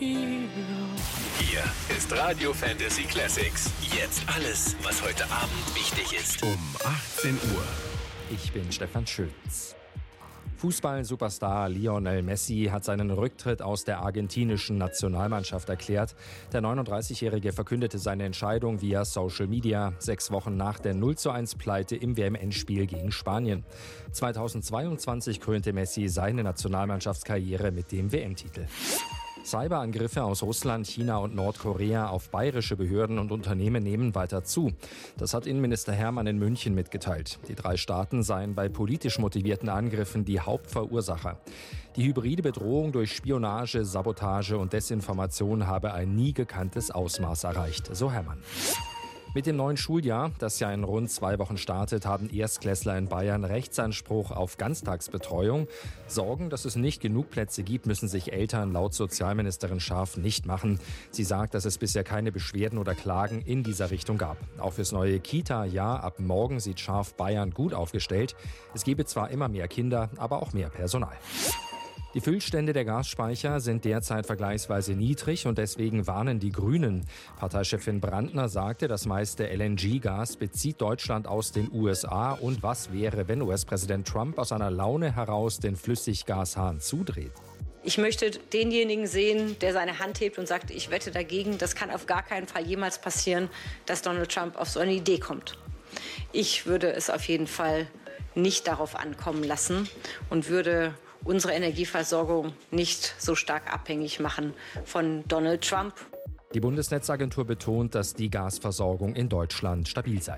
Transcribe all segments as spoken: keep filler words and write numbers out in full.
Hier ist Radio Fantasy Classics. Jetzt alles, was heute Abend wichtig ist. Um achtzehn Uhr. Ich bin Stefan Schütz. Fußball-Superstar Lionel Messi hat seinen Rücktritt aus der argentinischen Nationalmannschaft erklärt. Der neununddreißigjährige verkündete seine Entscheidung via Social Media, sechs Wochen nach der null zu eins Pleite im W M-Endspiel gegen Spanien. zweitausendzweiundzwanzig krönte Messi seine Nationalmannschaftskarriere mit dem W M-Titel. Cyberangriffe aus Russland, China und Nordkorea auf bayerische Behörden und Unternehmen nehmen weiter zu. Das hat Innenminister Hermann in München mitgeteilt. Die drei Staaten seien bei politisch motivierten Angriffen die Hauptverursacher. Die hybride Bedrohung durch Spionage, Sabotage und Desinformation habe ein nie gekanntes Ausmaß erreicht, so Hermann. Mit dem neuen Schuljahr, das ja in rund zwei Wochen startet, haben Erstklässler in Bayern Rechtsanspruch auf Ganztagsbetreuung. Sorgen, dass es nicht genug Plätze gibt, müssen sich Eltern laut Sozialministerin Scharf nicht machen. Sie sagt, dass es bisher keine Beschwerden oder Klagen in dieser Richtung gab. Auch fürs neue Kita-Jahr ab morgen sieht Scharf Bayern gut aufgestellt. Es gebe zwar immer mehr Kinder, aber auch mehr Personal. Die Füllstände der Gasspeicher sind derzeit vergleichsweise niedrig und deswegen warnen die Grünen. Parteichefin Brandner sagte, das meiste L N G-Gas bezieht Deutschland aus den U S A. Und was wäre, wenn U S-Präsident Trump aus einer Laune heraus den Flüssiggashahn zudreht? Ich möchte denjenigen sehen, der seine Hand hebt und sagt, ich wette dagegen. Das kann auf gar keinen Fall jemals passieren, dass Donald Trump auf so eine Idee kommt. Ich würde es auf jeden Fall nicht darauf ankommen lassen und würde unsere Energieversorgung nicht so stark abhängig machen von Donald Trump. Die Bundesnetzagentur betont, dass die Gasversorgung in Deutschland stabil sei.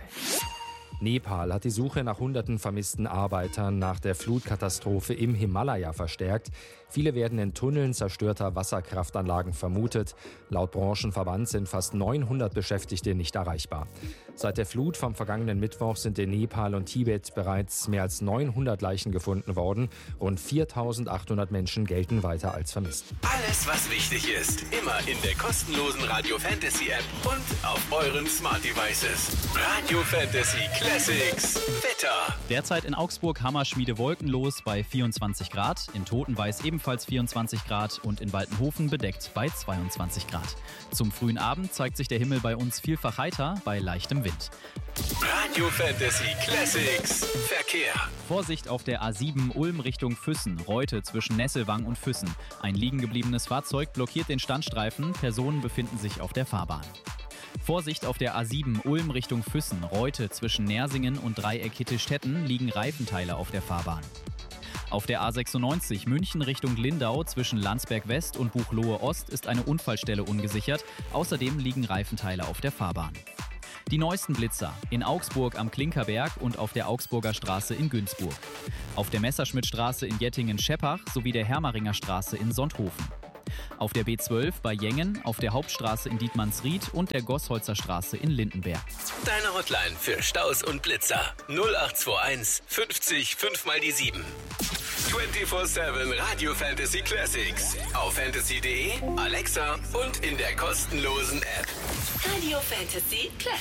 Nepal hat die Suche nach hunderten vermissten Arbeitern nach der Flutkatastrophe im Himalaya verstärkt. Viele werden in Tunneln zerstörter Wasserkraftanlagen vermutet. Laut Branchenverband sind fast neunhundert Beschäftigte nicht erreichbar. Seit der Flut vom vergangenen Mittwoch sind in Nepal und Tibet bereits mehr als neunhundert Leichen gefunden worden. Rund viertausendachthundert Menschen gelten weiter als vermisst. Alles, was wichtig ist, immer in der kostenlosen Radio Fantasy App und auf euren Smart Devices. Radio Fantasy Classics Wetter. Derzeit in Augsburg Hammerschmiede wolkenlos bei vierundzwanzig Grad, in Totenweiß ebenfalls vierundzwanzig Grad und in Waltenhofen bedeckt bei zweiundzwanzig Grad. Zum frühen Abend zeigt sich der Himmel bei uns vielfach heiter bei leichtem Wind. Radio Fantasy Classics Verkehr. Vorsicht auf der A sieben Ulm Richtung Füssen, Reute zwischen Nesselwang und Füssen. Ein liegen gebliebenes Fahrzeug blockiert den Standstreifen, Personen befinden sich auf der Fahrbahn. Vorsicht auf der A sieben Ulm Richtung Füssen, Reute zwischen Nersingen und Dreieck-Kittelstetten liegen Reifenteile auf der Fahrbahn. Auf der A sechsundneunzig München Richtung Lindau zwischen Landsberg West und Buchloe Ost ist eine Unfallstelle ungesichert. Außerdem liegen Reifenteile auf der Fahrbahn. Die neuesten Blitzer in Augsburg am Klinkerberg und auf der Augsburger Straße in Günzburg. Auf der Messerschmittstraße in Jettingen-Scheppach sowie der Hermaringer Straße in Sonthofen. Auf der B zwölf bei Jengen, auf der Hauptstraße in Dietmannsried und der Gossholzer Straße in Lindenberg. Deine Hotline für Staus und Blitzer null acht zwei eins fünfzig fünf mal die sieben. vierundzwanzig sieben Radio Fantasy Classics auf fantasy punkt de, Alexa und in der kostenlosen App. Radio Fantasy Classics.